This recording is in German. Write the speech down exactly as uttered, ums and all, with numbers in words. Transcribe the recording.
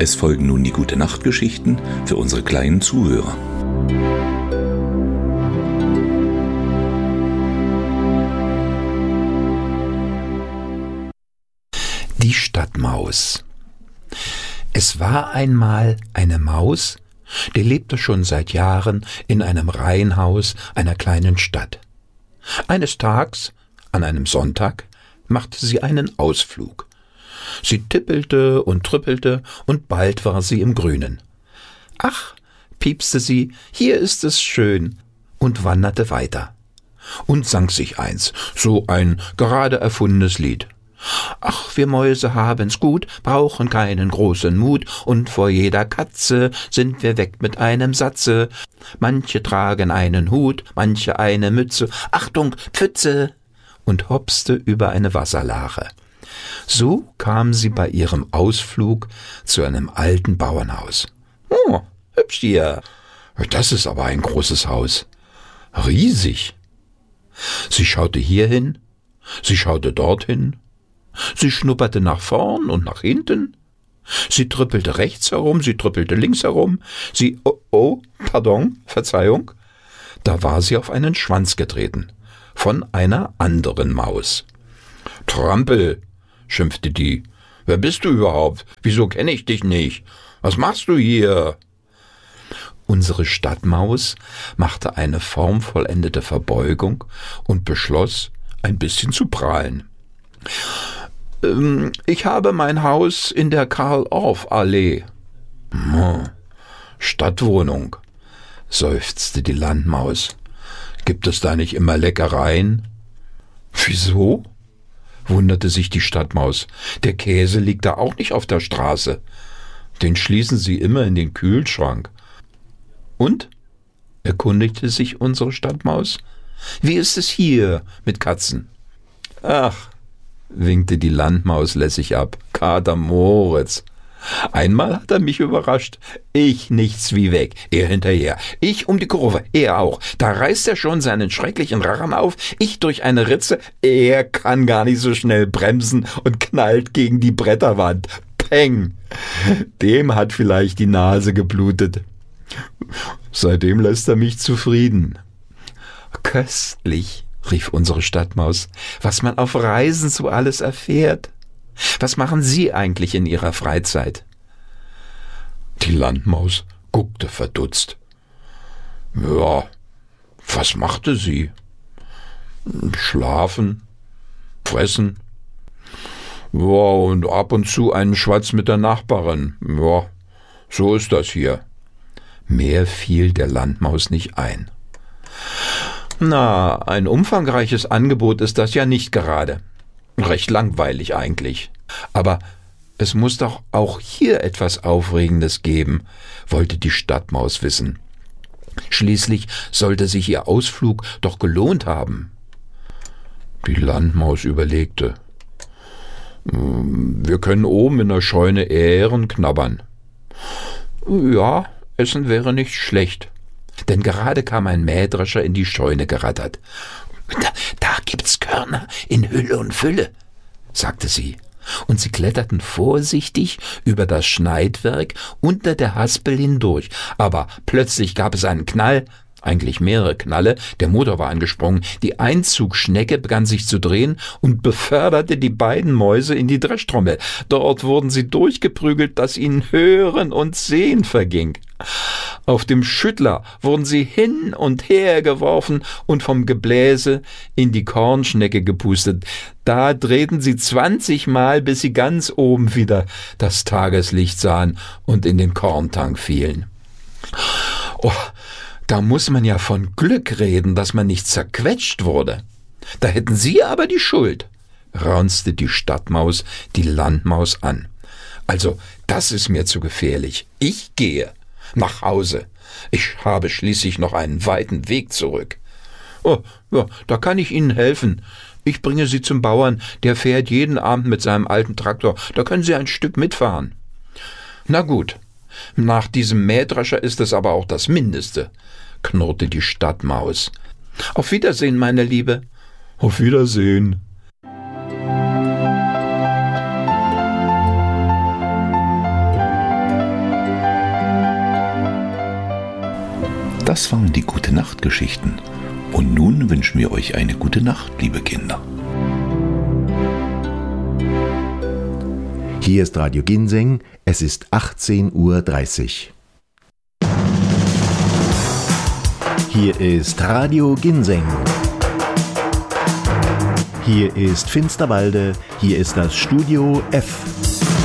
Es folgen nun die Gute-Nacht-Geschichten für unsere kleinen Zuhörer. Die Stadtmaus. Es war einmal eine Maus, die lebte schon seit Jahren in einem Reihenhaus einer kleinen Stadt. Eines Tages, an einem Sonntag, machte sie einen Ausflug. Sie tippelte und trippelte, und bald war sie im Grünen. »Ach«, piepste sie, »hier ist es schön«, und wanderte weiter. Und sang sich eins, so ein gerade erfundenes Lied. »Ach, wir Mäuse haben's gut, brauchen keinen großen Mut, und vor jeder Katze sind wir weg mit einem Satze. Manche tragen einen Hut, manche eine Mütze, Achtung, Pfütze!« und hopste über eine Wasserlache. So kam sie bei ihrem Ausflug zu einem alten Bauernhaus. »Oh, hübsch hier. Das ist aber ein großes Haus. Riesig.« Sie schaute hierhin, sie schaute dorthin, sie schnupperte nach vorn und nach hinten, sie trippelte rechts herum, sie trippelte links herum, sie, oh, oh, pardon, Verzeihung, da war sie auf einen Schwanz getreten, von einer anderen Maus. »Trampel«, schimpfte die, »wer bist du überhaupt? Wieso kenne ich dich nicht? Was machst du hier?« Unsere Stadtmaus machte eine formvollendete Verbeugung und beschloss, ein bisschen zu prahlen. Ähm, »Ich habe mein Haus in der Karl-Orff-Allee.« Hm, »Stadtwohnung«, seufzte die Landmaus. »Gibt es da nicht immer Leckereien?« »Wieso?«, wunderte sich die Stadtmaus. »Der Käse liegt da auch nicht auf der Straße. Den schließen Sie immer in den Kühlschrank.« »Und?«, erkundigte sich unsere Stadtmaus. »Wie ist es hier mit Katzen?« »Ach«, winkte die Landmaus lässig ab, »Kater Moritz. Einmal hat er mich überrascht. Ich nichts wie weg, er hinterher. Ich um die Kurve, er auch. Da reißt er schon seinen schrecklichen Rachen auf, ich durch eine Ritze. Er kann gar nicht so schnell bremsen und knallt gegen die Bretterwand. Peng! Dem hat vielleicht die Nase geblutet. Seitdem lässt er mich zufrieden.« »Köstlich«, rief unsere Stadtmaus, »was man auf Reisen so alles erfährt. Was machen Sie eigentlich in Ihrer Freizeit?« Die Landmaus guckte verdutzt. »Ja, was machte sie? Schlafen, fressen. Ja, und ab und zu einen Schwatz mit der Nachbarin. Ja, so ist das hier.« Mehr fiel der Landmaus nicht ein. »Na, ein umfangreiches Angebot ist das ja nicht gerade. Recht langweilig eigentlich. Aber es muss doch auch hier etwas Aufregendes geben«, wollte die Stadtmaus wissen. Schließlich sollte sich ihr Ausflug doch gelohnt haben. Die Landmaus überlegte. »Wir können oben in der Scheune Ähren knabbern.« »Ja, Essen wäre nicht schlecht.« Denn gerade kam ein Mähdrescher in die Scheune gerattert. Da, da gibt's Körner in Hülle und Fülle«, sagte sie, und sie kletterten vorsichtig über das Schneidwerk unter der Haspel hindurch. Aber plötzlich gab es einen Knall, eigentlich mehrere Knalle, der Motor war angesprungen, die Einzugschnecke begann sich zu drehen und beförderte die beiden Mäuse in die Dreschtrommel. Dort wurden sie durchgeprügelt, dass ihnen Hören und Sehen verging. Auf dem Schüttler wurden sie hin und her geworfen und vom Gebläse in die Kornschnecke gepustet. Da drehten sie zwanzigmal, bis sie ganz oben wieder das Tageslicht sahen und in den Korntank fielen. Oh, da muss man ja von Glück reden, dass man nicht zerquetscht wurde. Da hätten Sie aber die Schuld«, raunzte die Stadtmaus die Landmaus an. »Also, das ist mir zu gefährlich. Ich gehe nach Hause. Ich habe schließlich noch einen weiten Weg zurück.« »Oh, ja, da kann ich Ihnen helfen. Ich bringe Sie zum Bauern, der fährt jeden Abend mit seinem alten Traktor. Da können Sie ein Stück mitfahren.« »Na gut, nach diesem Mähdrescher ist es aber auch das Mindeste«, knurrte die Stadtmaus. »Auf Wiedersehen, meine Liebe.« »Auf Wiedersehen.« Das waren die Gute-Nacht-Geschichten. Und nun wünschen wir euch eine gute Nacht, liebe Kinder. Hier ist Radio Ginseng, es ist achtzehn Uhr dreißig. Hier ist Radio Ginseng. Hier ist Finsterwalde, hier ist das Studio F.